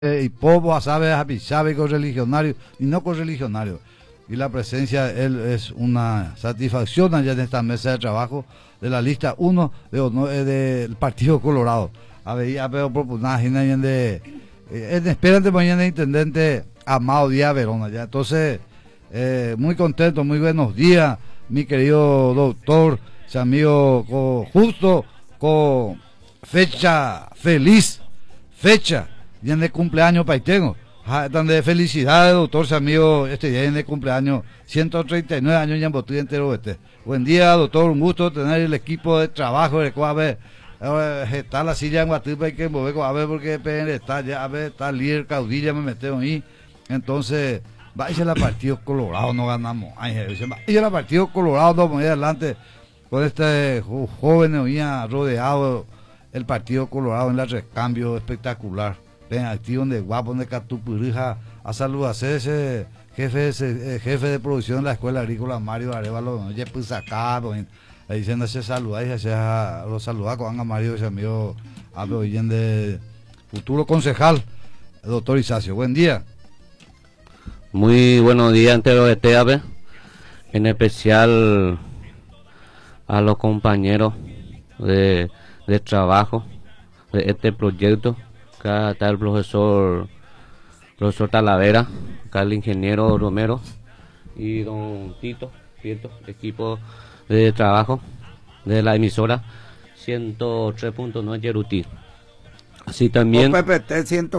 y poco a saber a pisabe correligionario y no correligionario. Y la presencia de él es una satisfacción allá en esta mesa de trabajo de la lista 1 del Partido Colorado. Había pero propugnada de esperante mañana intendente Amado Díaz Verona ya. Entonces, muy contento, muy buenos días, mi querido doctor, amigo justo con fecha feliz, fecha ya de cumpleaños paitengo. Tan de felicidades, doctor, amigo, este día de cumpleaños, 139 años ya en Botí entero este. Buen día, doctor, un gusto tener el equipo de trabajo de Coabe. Está la silla en Guatipa y que mover Coabe porque está ya, a ver, está líder caudilla, me metemos ahí. Entonces, vaya la Partido Colorado, no ganamos. Vaya la Partido Colorado, no vamos a ir adelante con este joven hoy rodeado el Partido Colorado en el recambio espectacular. Ven aquí donde guapo, donde Catupurija, a saludar a ese jefe de producción de la Escuela Agrícola Mario Arevalo, ya pues acá, diciendo se saluda y se lo saluda con a Mario, ese amigo, hablo bien de futuro concejal, doctor Isacio. Buen día. Muy buenos días entero de TAB, en especial a los compañeros de trabajo de este proyecto. Acá está el profesor Talavera, acá el ingeniero Romero y don Tito, equipo de trabajo de la emisora 103.9 Yeruti. Así también PPT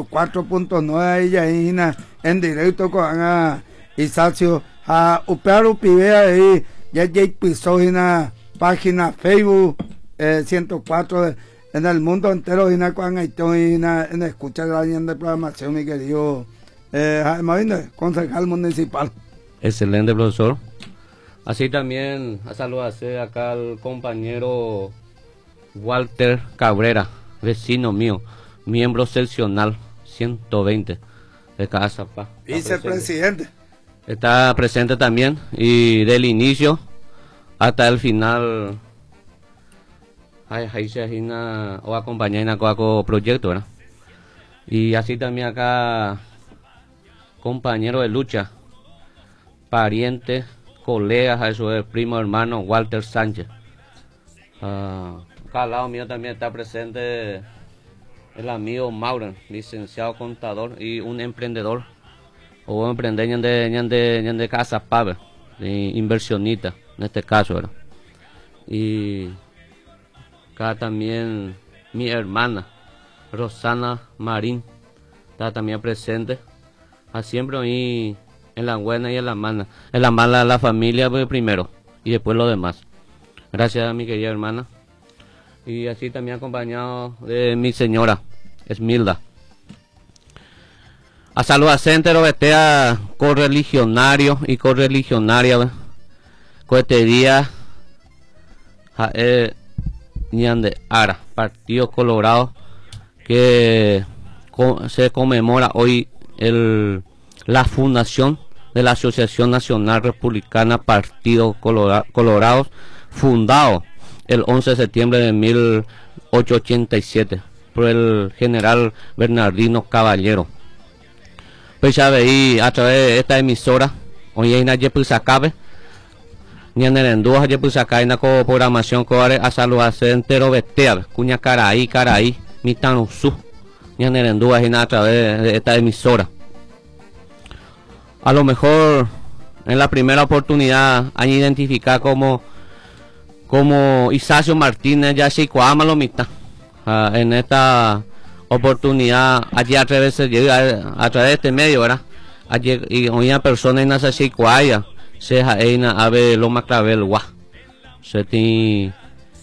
104.9 en directo con Isacio a Upero Pivea ahí ya pisó en la página Facebook 104 en el mundo entero en escuchar la de programación, mi querido concejal municipal. Excelente, profesor. Así también a saludarse acá al compañero Walter Cabrera, vecino mío, miembro seccional 120 de Casapa. Vicepresidente. Está presente también y del inicio hasta el final. Ahí se o acompañar en el proyecto, ¿verdad? Y así también acá compañero de lucha, pariente, colegas, eso es primo hermano Walter Sánchez. Acá al lado mío también está presente el amigo Mauren, licenciado contador y un emprendedor o un emprendedor de casa pabe, inversionista en este caso, ¿verdad? Y acá también mi hermana Rosana Marín está también presente. Siempre ahí en la buena y en la mala. En la mala la familia primero y después lo demás. Gracias a mi querida hermana. Y así también acompañado de mi señora Esmilda. A saludar centro vestea correligionario y correligionaria. Este día de Ara, Partido Colorado, que se conmemora hoy la fundación de la Asociación Nacional Republicana Partido Colorado, fundado el 11 de septiembre de 1887 por el general Bernardino Caballero. Pues ya veí a través de esta emisora, hoy hay nadie pues acabe ni en el ya pues acá en la programación que a saludarse entero vestea cuña caraí mi tanusú ni en el a través de esta emisora. A lo mejor en la primera oportunidad han identificado como Isacio Martínez ya se cuama lo mitad. En esta oportunidad allí a través de este medio, ¿verdad? Allí y una persona en esa secuaya se jaina ave lo macravel gua se tiene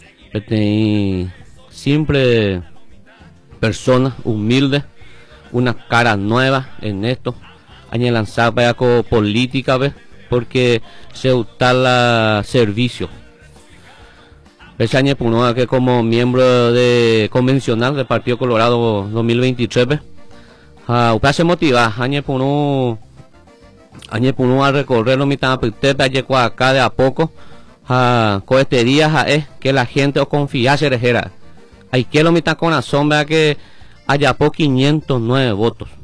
simple persona humilde, una cara nueva en esto añe lanzar para política, ¿ves? Porque se usa la servicio ese año puno que como miembro de convencional del Partido Colorado 2023 ¿ves? Se motiva año puno a recorrer lo mitad acá de a poco con este día es que la gente o confía se rejera hay que lo mitad con la sombra que haya por 509 votos